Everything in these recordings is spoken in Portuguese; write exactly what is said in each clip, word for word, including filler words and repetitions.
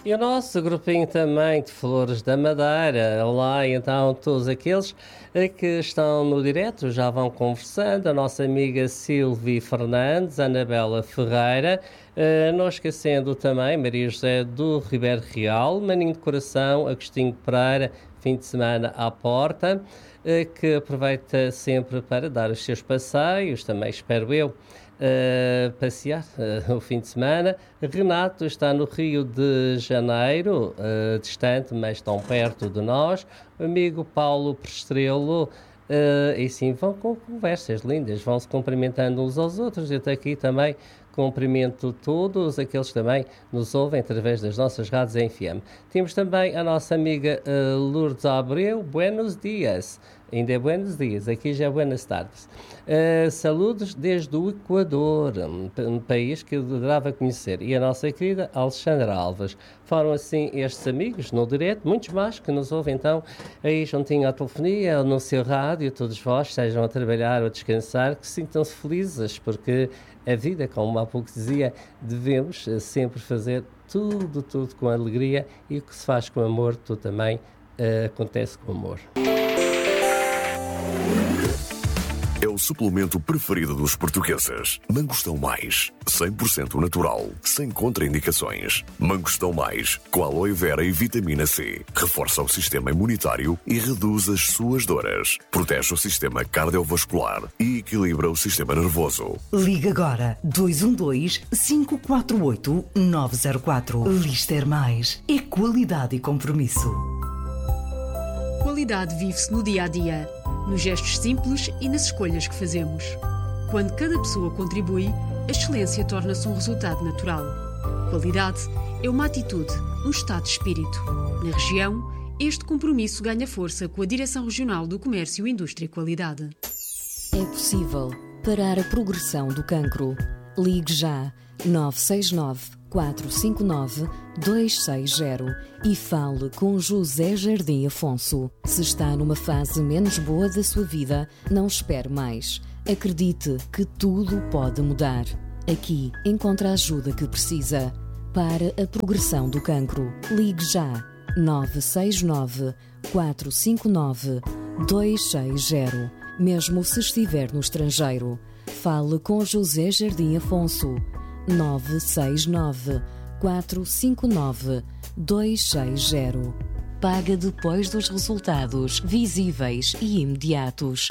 E o nosso grupinho também de Flores da Madeira. Olá, então, todos aqueles que estão no direto já vão conversando. A nossa amiga Silvia Fernandes, Anabela Ferreira, uh, não esquecendo também Maria José do Ribeiro Real, Maninho de Coração, Agostinho Pereira, fim de semana à porta, uh, que aproveita sempre para dar os seus passeios, também espero eu. Uh, passear uh, o fim de semana. Renato está no Rio de Janeiro, uh, distante, mas tão perto de nós. O amigo Paulo Prestrelo, uh, e sim, vão com conversas lindas, vão se cumprimentando uns aos outros. Eu estou aqui também, cumprimento todos aqueles que também nos ouvem através das nossas rádios em F M. Temos também a nossa amiga uh, Lourdes Abreu. Buenos dias. Ainda é buenos dias, aqui já é buenas tardes. Uh, saludos desde o Equador, um, um país que eu adorava conhecer. E a nossa querida Alexandra Alves. Foram assim estes amigos no direto, muitos mais que nos ouvem então aí juntinho à telefonia ou no seu rádio. Todos vós estejam a trabalhar ou a descansar, que sintam-se felizes, porque a vida, como há pouco dizia, devemos sempre fazer tudo, tudo com alegria, e o que se faz com amor, tudo também uh, acontece com amor. É o suplemento preferido dos portugueses. Mangostão Mais, cem por cento natural, sem contraindicações. Mangostão Mais, com aloe vera e vitamina C. Reforça o sistema imunitário e reduz as suas dores. Protege o sistema cardiovascular e equilibra o sistema nervoso. Liga agora dois um dois, cinco quatro oito, nove zero quatro. Lister Mais. É qualidade e compromisso. Qualidade vive-se no dia-a-dia, nos gestos simples e nas escolhas que fazemos. Quando cada pessoa contribui, a excelência torna-se um resultado natural. Qualidade é uma atitude, um estado de espírito. Na região, este compromisso ganha força com a Direção Regional do Comércio, Indústria e Qualidade. É possível parar a progressão do cancro. Ligue já nove seis nove, quatro cinco nove, dois seis zero e fale com José Jardim Afonso. Se está numa fase menos boa da sua vida, não espere mais. Acredite que tudo pode mudar. Aqui encontra a ajuda que precisa. Para a progressão do cancro, ligue já nove seis nove, quatro cinco nove, dois seis zero. Mesmo se estiver no estrangeiro, fale com José Jardim Afonso. nove seis nove, quatro cinco nove, dois seis zero. Paga depois dos resultados visíveis e imediatos.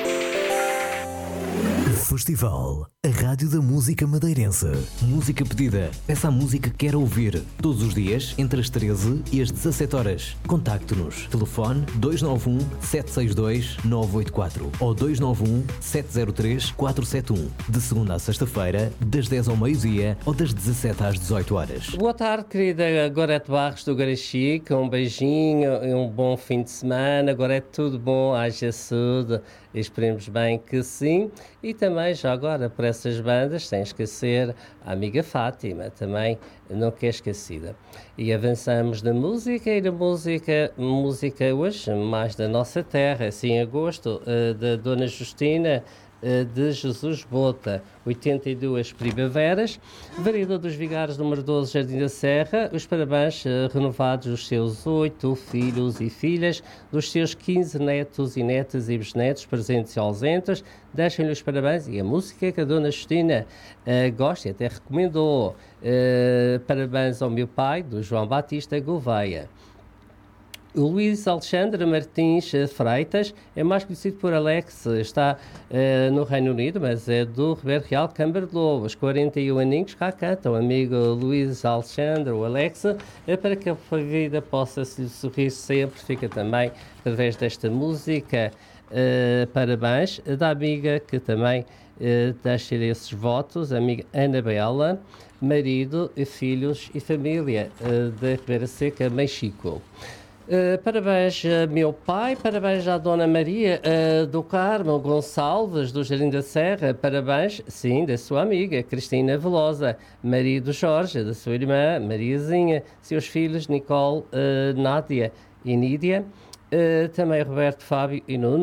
Festival, a Rádio da Música Madeirense. Música pedida. Peça a música que quer ouvir. Todos os dias, entre as treze e as dezassete horas. Contacte-nos. Telefone dois nove um, sete seis dois, nove oito quatro ou dois nove um, sete zero três, quatro sete um. De segunda a sexta-feira, das dez ao meio-dia ou das dezassete às dezoito horas. Boa tarde, querida Gorete Barros do Garachique. Um beijinho e um bom fim de semana. Gorete, tudo bom? Haja saúde. Esperemos bem que sim. E também, já agora, por essas bandas, sem esquecer a amiga Fátima, também não quer esquecida. E avançamos na música, e na música, música hoje, mais da nossa terra, assim, em agosto, uh, da Dona Justina uh, de Jesus Bota, oitenta e duas primaveras, Vereador dos Vigários, número doze, Jardim da Serra. Os parabéns uh, renovados dos seus oito filhos e filhas, dos seus quinze netos e netas e bisnetos, presentes e ausentes. Deixem-lhe os parabéns e a música que a Dona Justina uh, gosta e até recomendou. Uh, parabéns ao meu pai, do João Batista Gouveia. O Luís Alexandre Martins Freitas é mais conhecido por Alex, está uh, no Reino Unido, mas é do Ribeiro Real, Câmara de Lobos, quarenta e um aninhos, cá canta o amigo Luís Alexandre, o Alex, é para que a vida possa se sorrir sempre, fica também através desta música. Uh, parabéns da amiga que também uh, deixa esses votos, a amiga Anabela, marido, filhos e família uh, da Ribeira Seca, Mexico. Uh, parabéns a meu pai, parabéns à Dona Maria uh, do Carmo Gonçalves, do Jardim da Serra, parabéns, sim, da sua amiga Cristina Velosa, marido Jorge, da sua irmã Mariazinha, seus filhos Nicole, uh, Nádia e Nídia, uh, também Roberto, Fábio e Nuno,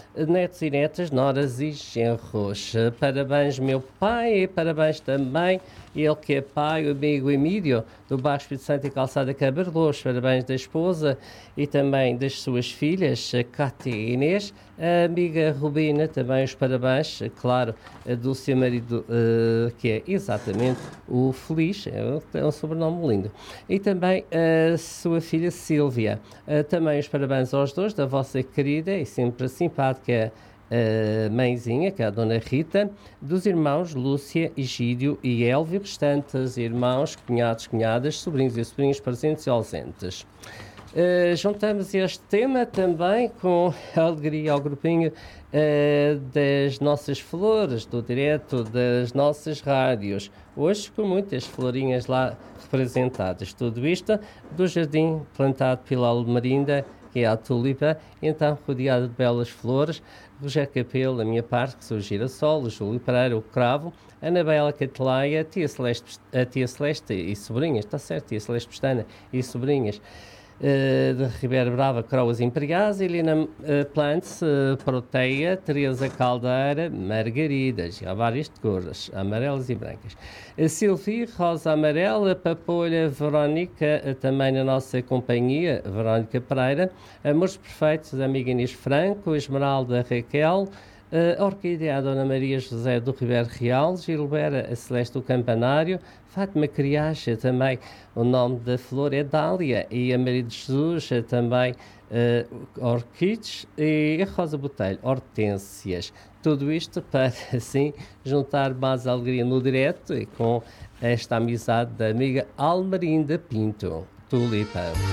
netos e netas, noras e genros. Parabéns, meu pai, e parabéns também ele que é pai, o amigo Emílio, do bairro Espírito Santo e Calçada Cabarlos. Parabéns da esposa e também das suas filhas, a Cátia e Inês. A amiga Rubina, também os parabéns, claro, do seu marido, uh, que é exatamente o Feliz, é um sobrenome lindo. E também a sua filha Sílvia. Uh, também os parabéns aos dois, da vossa querida e sempre simpática Uh, mãezinha, que é a Dona Rita, dos irmãos Lúcia, Egídio e Elvio, restantes irmãos, cunhados, cunhadas, sobrinhos e sobrinhos presentes e ausentes. Uh, juntamos este tema também com alegria ao grupinho uh, das nossas flores, do direto das nossas rádios. Hoje com muitas florinhas lá representadas. Tudo isto do jardim plantado pela Almerinda, que é a tulipa, então rodeada de belas flores. Rogério Capelo, da minha parte, que sou o girassol, o Júlio Pereira, o cravo, Anabela Catelaia, tia Celeste, a tia Celeste e sobrinhas, está certo, tia Celeste Pestana e sobrinhas, uh, de Ribeira Brava, Croas Imperiais, Helena uh, Plantz, uh, Proteia, Teresa Caldeira, Margaridas, há várias de cores, amarelas e brancas. Uh, Silvia, Rosa Amarela, Papolha, Verónica, uh, também na nossa companhia, Verónica Pereira, Amores Perfeitos, a amiga Inês Franco, Esmeralda Raquel, Uh, Orquídea, a Dona Maria José do Ribeiro Real, Gilbera, a Celeste do Campanário, Fátima Criacha, também o nome da flor é Dália, e a Maria de Jesus, uh, também uh, Orquídeas, e a Rosa Botelho, Hortênsias. Tudo isto para, assim, juntar mais alegria no direto e com esta amizade da amiga Almerinda Pinto. Tulipa.